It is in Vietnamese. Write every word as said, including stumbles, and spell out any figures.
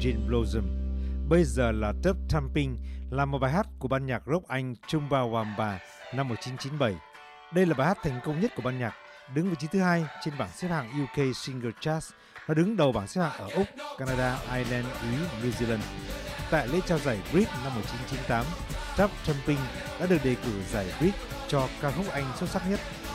Gin Blossom. Bây giờ là Top Thumping, là một bài hát của ban nhạc rock Anh Chumbawamba năm một nghìn chín trăm chín mươi bảy. Đây là bài hát thành công nhất của ban nhạc, đứng vị trí thứ hai trên bảng xếp hạng U K Single Charts. Nó đứng đầu bảng xếp hạng ở Úc, Canada, Ireland, Ý, New Zealand. Tại lễ trao giải Brit năm một nghìn chín trăm chín mươi tám, Top Thumping đã được đề cử giải Brit cho ca khúc Anh xuất sắc nhất